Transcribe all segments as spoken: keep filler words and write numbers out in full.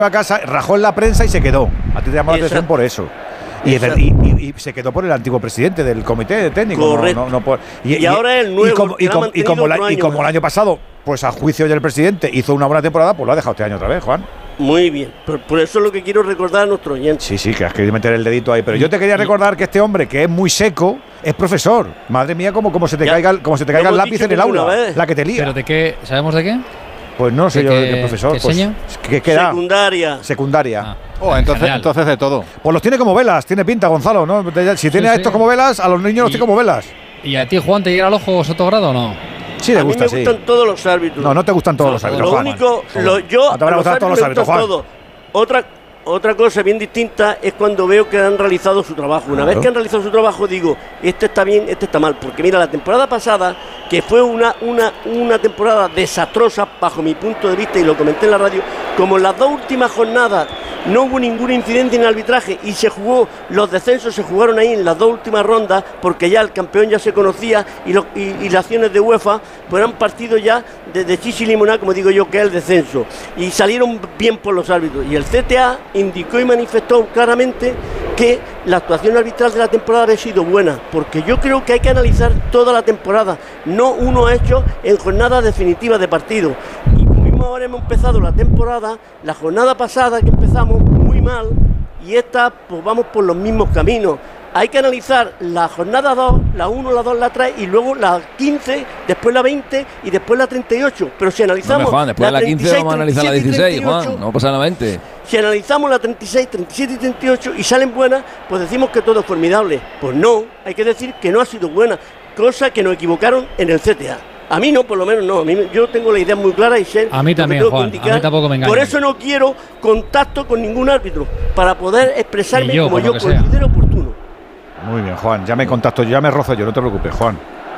a casa, rajó en la prensa y se quedó. A ti te llamó la atención por eso. Y, y, y, y se quedó por el antiguo presidente del comité técnico. Correcto. No, no, no por, y, y ahora el nuevo. Y como, y como, y como, la, y como el año pasado, pues a juicio del presidente hizo una buena temporada, pues lo ha dejado este año otra vez, Juan. Muy bien. Por, por eso es lo que quiero recordar a nuestros oyentes. Sí, sí, que has querido meter el dedito ahí. Pero yo te quería recordar que este hombre, que es muy seco, es profesor. Madre mía, como, como se te ya, caiga, como se te caiga el lápiz en el aula. Vez. La que te lía. ¿Pero de qué? ¿Sabemos de qué? Pues no sé yo, de profesor. ¿Qué pues, enseña? ¿Qué queda? Secundaria. Secundaria. Ah. Oh, entonces, entonces de todo. Pues los tiene como velas, tiene pinta, Gonzalo, ¿no? Si tiene sí, a estos sí. como velas, a los niños y, los tiene como velas. ¿Y a ti, Juan, te llega al ojo Sotogrado o no? Sí, le gusta, a mí me sí. gustan todos los árbitros. No, no te gustan todos no, los árbitros, Lo Juan. único, lo, yo no te van a gustar todos los árbitros, Juan. Todo. Otra, otra cosa bien distinta es cuando veo que han realizado su trabajo. Una claro. vez que han realizado su trabajo, digo, este está bien, este está mal. Porque mira, la temporada pasada, que fue una, una, una temporada desastrosa, bajo mi punto de vista, y lo comenté en la radio, como en las dos últimas jornadas no hubo ningún incidente en el arbitraje y se jugó, los descensos se jugaron ahí en las dos últimas rondas, porque ya el campeón ya se conocía y, lo, y, y las acciones de UEFA pues eran partidos ya de, de chis y limonada, como digo yo, que es el descenso, y salieron bien por los árbitros, y el C T A indicó y manifestó claramente que la actuación arbitral de la temporada había sido buena, porque yo creo que hay que analizar toda la temporada, no uno hecho en jornadas definitivas de partido. Y ahora hemos empezado la temporada, la jornada pasada que empezamos muy mal y esta pues vamos por los mismos caminos. Hay que analizar la jornada dos, la uno, la dos, la tres y luego la quince, después la veinte y después la treinta y ocho. Pero si analizamos... No, Juan, después la de la quince vamos a analizar la dieciséis, Juan, no pasa la veinte. Si analizamos la treinta y seis, treinta y siete y treinta y ocho y salen buenas, pues decimos que todo es formidable. Pues no, hay que decir que no ha sido buena, cosa que nos equivocaron en el C T A. A mí no, por lo menos no. A mí, yo tengo la idea muy clara y sé. A mí también, Juan. A mí tampoco me engaña. Por eso no quiero contacto con ningún árbitro, para poder expresarme yo, como yo considero oportuno. Muy bien, Juan. Ya me contacto, ya me rozo yo, no te preocupes, Juan.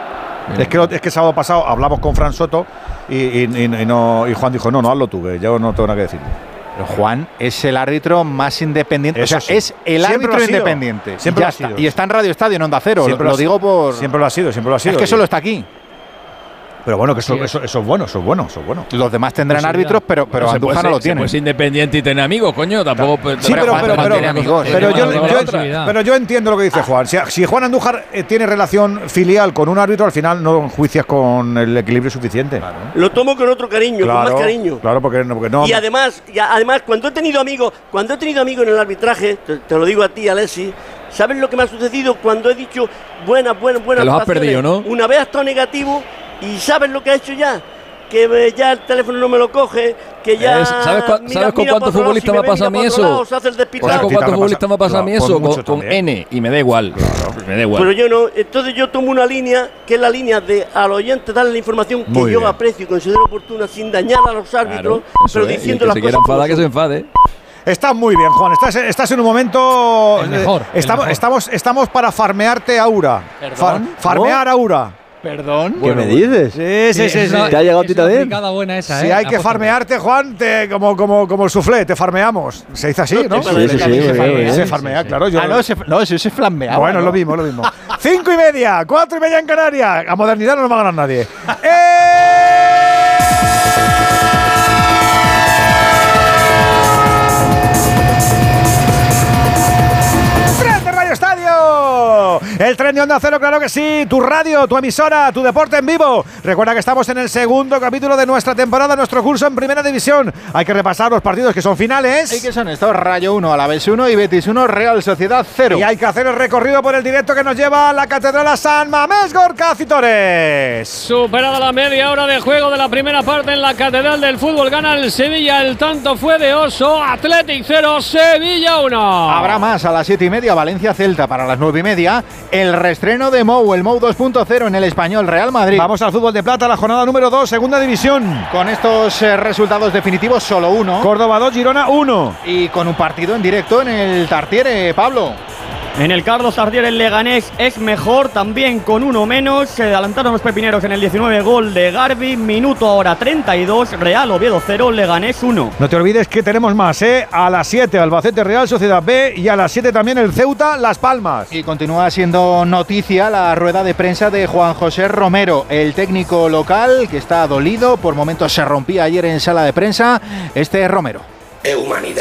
Es que, es que el sábado pasado hablamos con Fran Soto y, y, y, y, no, y Juan dijo, no, no, hazlo tú, que yo no tengo nada que decir. Pero Juan es el árbitro más independiente. Eso o sea, sí. es el siempre árbitro independiente. Siempre ya lo ha está. sido. Y está en Radio Estadio, en Onda Cero. Siempre lo, lo digo por. Siempre lo ha sido, siempre lo ha sido. Es que solo está aquí. Pero bueno, que eso, eso, eso es bueno, eso es bueno, eso es bueno. Los demás tendrán pues árbitros, pero, pero bueno, Andújar no lo tiene. Pues independiente y tener amigos, coño, tampoco. Claro. Sí, pero, pero, pero, pero, amigos, pero, yo, yo, yo, pero yo entiendo lo que dice Juan. Si, si Juan Andújar eh, tiene relación filial con un árbitro, al final no enjuicias con el equilibrio suficiente. Claro. Lo tomo con otro cariño, claro, con más cariño. Claro, porque, porque no. Y además, y además, cuando he tenido amigos, cuando he tenido amigos en el arbitraje, te, te lo digo a ti, Alexis. ¿Sabes lo que me ha sucedido cuando he dicho buenas, buenas, buenas? Te los has perdido, ¿no? Una vez ha estado negativo. ¿Y sabes lo que ha hecho ya? Que ya el teléfono no me lo coge, que ya... Es, ¿Sabes, cu mira, ¿sabes con cuántos futbolistas me ha pasado a mí eso? Lado, ¿Sabes con cuántos futbolistas me ha pasado a mí eso? Con, con N, y me da igual, claro. me da igual. Pero yo no, entonces yo tomo una línea, que es la línea de al oyente darle la información que Muy yo bien. aprecio y considero oportuna, sin dañar a los árbitros, claro, pero es. diciendo las que cosas... Se quiera enfadar, que se enfade. Estás muy bien, Juan. Estás, estás en un momento... El mejor, estamos, el mejor. Estamos, estamos para farmearte Aura. Far, farmear Aura. Perdón. ¿Qué bueno, me dices? Sí, sí, sí. sí. ¿Te ha llegado a ti también? Buena esa, si ¿eh? hay que farmearte, Juan, te, como, como, como el soufflé, te farmeamos. Se dice así, ¿no? Sí, sí, sí. sí, se farmea, sí, se sí, farmea sí. claro. Yo ah, no, se, no, eso se flamea. Bueno, es lo mismo, lo mismo. Cinco y media, cuatro y media en Canarias. A modernidad no nos va a ganar nadie. ¡Eh! Estadio, el tren de Onda Cero, claro que sí, tu radio, tu emisora, tu deporte en vivo. Recuerda que estamos en el segundo capítulo de nuestra temporada, nuestro curso en Primera División. Hay que repasar los partidos que son finales. ¿Y qué son estos? Rayo uno, Alavés uno y Betis uno, Real Sociedad cero. Y hay que hacer el recorrido por el directo que nos lleva a la Catedral a San Mamés, Gorka Citores. Superada la media hora de juego de la primera parte en la Catedral del Fútbol, gana el Sevilla, el tanto fue de Oso, Athletic cero, Sevilla uno. Habrá más a las siete y media, Valencia Celta. Para las nueve y media, el reestreno de Mou, el Mou dos punto cero en el Español Real Madrid. Vamos al fútbol de plata, la jornada número dos, segunda división. Con estos eh, resultados definitivos, solo uno. Córdoba dos, Girona uno. Y con un partido en directo en el Tartiere, Pablo. En el Carlos Tartiere el Leganés es mejor, también con uno menos. Se adelantaron los pepineros en el diecinueve, gol de Garbi. Minuto ahora treinta y dos, Real Oviedo cero, Leganés uno. No te olvides que tenemos más, ¿eh? A las siete Albacete Real Sociedad B y a las siete también el Ceuta Las Palmas. Y continúa siendo noticia la rueda de prensa de Juan José Romero, el técnico local que está dolido, por momentos se rompía ayer en sala de prensa. Este es Romero. Es humanidad.